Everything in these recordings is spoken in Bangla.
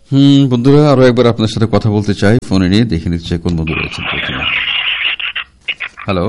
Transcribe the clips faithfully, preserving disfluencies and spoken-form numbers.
হুম বন্ধুরা, আরো একবার আপনার সাথে কথা বলতে চাই ফোনে নিয়ে, দেখে নিচ্ছে কোন বন্ধু রয়েছেন। হ্যালো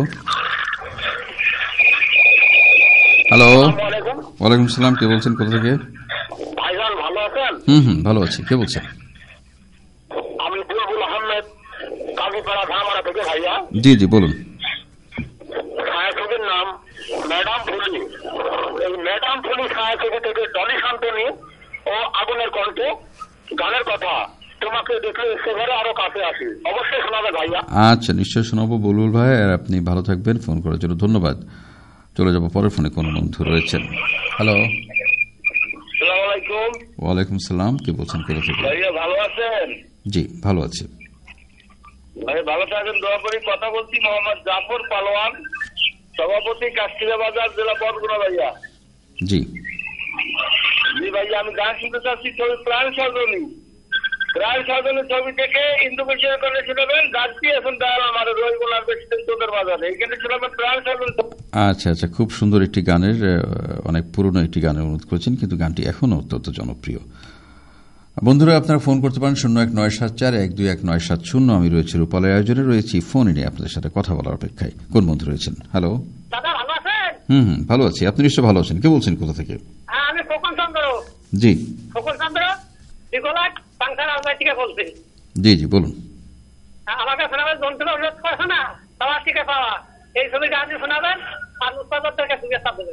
হ্যালো, ওয়ালাইকুম সালাম। কে বলছেন, কোথা থেকে? ভাইজান ভালো আছেন? হুম হুম ভালো আছি। কে বলছেন? আমি বুলবুল আহমেদ, কাজীপাড়া ধামারা থেকে। ভাইয়া জি জি বলুন। ছায়াছবির নাম ম্যাডাম ফুলি। এই ম্যাডাম ফুলি ছায়াছবি থেকে ডলি শান্তনী ও আগুনের কণ্ঠে গানের কথা তোমাকে দেখলে সেভাবে আরো কাছে আসি, অবশ্যই শোনাবে ভাইয়া। আচ্ছা, নিশ্চয়ই শোনাবো বুলবুল ভাই, আর আপনি ভালো থাকবেন। ফোন করার জন্য ধন্যবাদ। চলে যাবো পরের ফোনে, কোন বন্ধু রয়েছেন। হ্যালো, আসসালামু আলাইকুম। ওয়ালাইকুম সালাম। কে বলছেন, কোথা থেকে? ভাইয়া ভালো আছেন? জি ভালো আছি ভাই ভালো থাকেন, দোয়া করি। কথা বলছি মোহাম্মদ জাফর পালোয়ান, সভাপতি কাশিয়া বাজার, জেলা বরগুনা। ভাইয়া জি জি ভাইয়া, আমি গান শুনতে চাচ্ছি ছবি প্রাণ সাজনী। প্রাণ সাজনী ছবি থেকে ইন্দু বিষয় করে শোনাবেন। গাছটি এখন দাঁড়াল আমার রবিগুলার বেশিদিন তোদের বাজারে, এইখানে শোনাবেন প্রাণ সাজনী। আচ্ছা আচ্ছা, খুব সুন্দর একটি গানের, অনেক পুরনো একটি গানের অনুরোধ করেছেন, কিন্তু গানটি এখনো অত্যন্ত জনপ্রিয়। বন্ধুরা, আপনারা ফোন করতে পারেন শূন্য এক নয় সাত চার এক দুই এক নয় সাত শূন্য। আমি রয়েছি রূপালয় আয়োজনে, রয়েছি ফোনে নিয়ে আপনাদের সাথে কথা বলার অপেক্ষায়। কোন বন্ধু রয়েছেন? হ্যালো, দাদা ভালো আছেন? হুম হুম ভালো আছি। আপনি নিশ্চয় ভালো আছেন। কে বলছেন, কোথা থেকে? হ্যাঁ, আমি খোকন চন্দ্র। জি খোকন চন্দ্র নিকোলাট পাংখার আলমারি থেকে বলছি। জি জি বলুন। আমাকে শোনাবেন জন্তুর অনুরোধ করেছে না, সবার থেকে পাওয়া এই ছবি গান শোনাবেন আর উৎপাদকদেরকে শুভেচ্ছা দেবেন।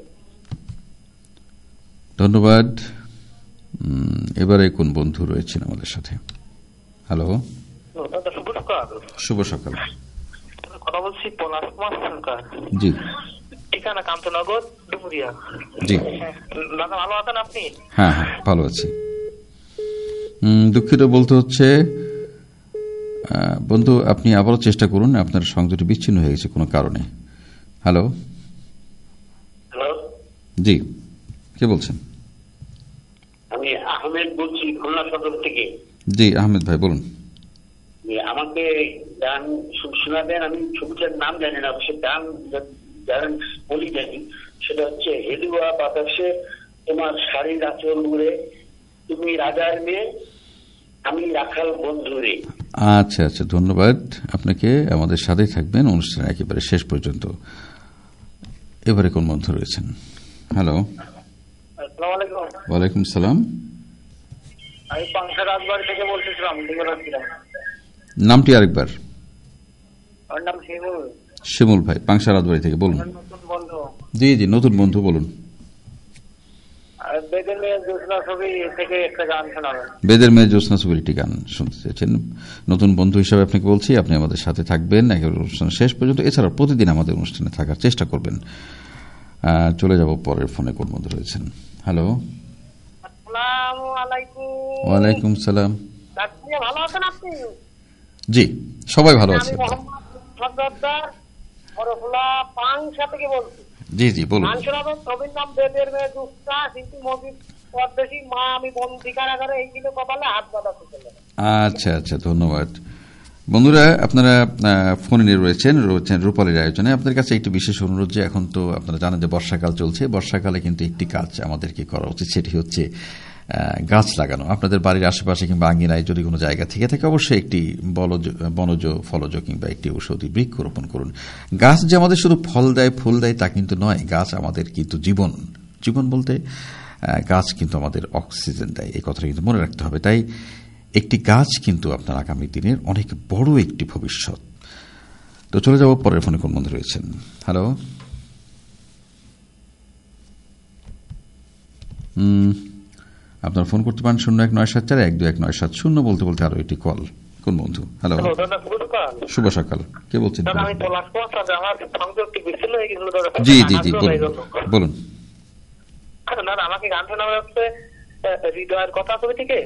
ধন্যবাদ। এবারে কোন বন্ধু রয়েছেন আমাদের সাথে? হ্যালো, শুভ সকাল। শুভ সকাল। কথা বলছি পলাশ কুমার সরকার। জি, ঠিকানা কান্তনগর, ডুমুরিয়া। জি দাদা ভালো আছেন আপনি? হ্যাঁ হ্যাঁ ভালো আছি। দুঃখিত বলতে হচ্ছে বন্ধু, আপনি আবারও চেষ্টা করুন। আপনার সংযোগটি বিচ্ছিন্ন হয়ে গেছে কোনো কারণে। হ্যালো হ্যালো, জি কে বলছেন? আমি আহমেদ বলছি খুলনা সদর থেকে। জি আহমেদ ভাই বলুন। আমাকে গান শোনাবেন। আমি ছবিটার নাম জানি না, সে গান গান বলি জানি। সেটা হচ্ছে হেদুয়া বাতাসে তোমার শাড়ির আঁচল উড়ে, তুমি রাজার মেয়ে আমি রাখাল বন্ধুরে। আচ্ছা আচ্ছা, ধন্যবাদ আপনাকে। আমাদের সাথেই থাকবেন অনুষ্ঠানে একেবারে শেষ পর্যন্ত। এবারে কোন বন্ধু রয়েছেন? হ্যালো, আসসালামু আলাইকুম। ওয়ালাইকুম সালাম। আমি পাংশা রাজবাড়ি থেকে বলতেছিলাম। নামটি আরেকবার? আমার নাম শিমুল। শিমুল ভাই, পাংশা রাজবাড়ি থেকে বলুন। নতুন বন্ধু। জি জি নতুন বন্ধু বলুন। বেদের মেয়ে জ্যোৎস্না ছবি থেকে একটা গান শোনাবেন। বেদের মেয়ে জ্যোৎস্না ছবির একটি গান শুনতে চেয়েছেন। নতুন বন্ধু হিসাবে আপনাকে বলছি, আপনি আমাদের সাথে থাকবেন একেবারে অনুষ্ঠান শেষ পর্যন্ত। এছাড়া প্রতিদিন আমাদের অনুষ্ঠানে থাকার চেষ্টা করবেন। চলে যাব পরের ফোনে। কোন বন্ধু রয়েছেন? হ্যালো, আসসালামু আলাইকুম। ওয়ালাইকুম সালাম। ভালো আছেন আপনি? জি সবাই ভালো আছে। জি জি বলুন। ছবির নাম বেদের মেয়ে জ্যোৎস্না, কিন্তু মজিদ পরদেশী মা আমি বন্দি কারাগারে, এইগুলো কপালে হাত বাঁধা। আচ্ছা আচ্ছা, ধন্যবাদ। বন্ধুরা, আপনারা ফোনে নিয়ে রয়েছেন রয়েছেন রূপালীর আয়োজনে। আপনাদের কাছে একটি বিশেষ অনুরোধ, যে এখন তো আপনারা জানেন যে বর্ষাকাল চলছে। বর্ষাকালে কিন্তু একটি কাজ আমাদেরকে করা উচিত, সেটি হচ্ছে গাছ লাগানো। আপনাদের বাড়ির আশেপাশে কিংবা আঙ্গিনায় যদি কোনো জায়গা থেকে থাকে, অবশ্যই একটি বনজ ফলজ কিংবা একটি ঔষধি বৃক্ষ রোপণ করুন। গাছ যে আমাদের শুধু ফল দেয় ফুল দেয় তা কিন্তু নয়। গাছ আমাদের কিন্তু জীবন। জীবন বলতে গাছ কিন্তু আমাদের অক্সিজেন দেয়, এই কথাটা কিন্তু মনে রাখতে হবে। তাই একটি গাছ কিন্তু আপনার আগামী দিনের অনেক বড় একটি ভবিষ্যৎ। তো চলে যাব পরের ফোনে। কোন বন্ধু রয়েছেন? হ্যালো, হুম আপনার ফোন করতে পারেন শূন্য এক নয় সাত চার এক দুই এক নয় সাত শূন্য। বলতে বলতে আরো একটি কল। কোন বন্ধু? হ্যালো, শুভ সকাল। কে বলছেন? জি জি জি বলুন। দাদা আমাকে গান শোনা হচ্ছে হৃদয়ের কথা ছবি থেকে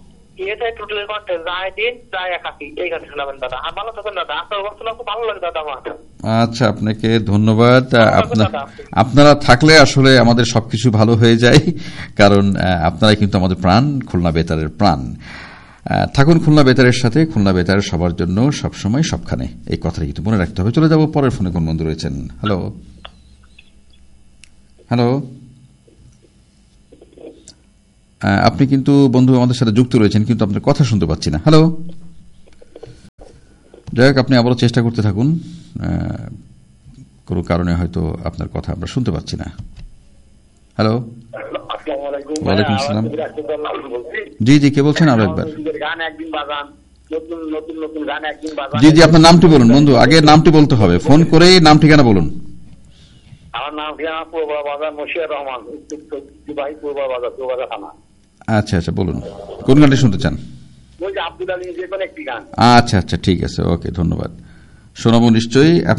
আচ্ছা, আপনাকে ধন্যবাদ। আপনারা থাকলে আসলে আমাদের সবকিছু ভালো হয়ে যায়, কারণ আপনারাই কিন্তু আমাদের প্রাণ, খুলনা বেতারের প্রাণ। থাকুন খুলনা বেতারের সাথে। খুলনা বেতারের সবার জন্য সবসময় সবখানে, এই কথাটা কিন্তু মনে রাখতে হবে। চলে যাব পরের ফোনে। কোন বন্ধু রয়েছেন? হ্যালো হ্যালো আপনি কিন্তু বন্ধু আমাদের সাথে যুক্ত রয়েছেন, কিন্তু আপনার কথা শুনতে পাচ্ছি না। হ্যালো, যাই হোক, আপনি আবারও চেষ্টা করতে থাকুন। কোনো কারণে হয়তো আপনার কথা আমরা শুনতে পাচ্ছি না। হ্যালো, ওয়ালাইকুম আসসালাম। জি জি, কে বলছেন? আরো একবার। জি জি, আপনার নামটি বলুন বন্ধু, আগে নামটি বলতে হবে, ফোন করে নাম ঠিকানা বলুন। আমার নাম ঠিকানা পূর্বা বাজার, মশিউর রহমান, পূর্বা বাজার, চৌবাজার থানা। আচ্ছা আচ্ছা, বলুন কোন গানটি শুনতে চান? আব্দুল আলী যে কোনো একটি গান। আচ্ছা আচ্ছা, ঠিক আছে, ওকে, ধন্যবাদ, শোনাবো নিশ্চয়ই।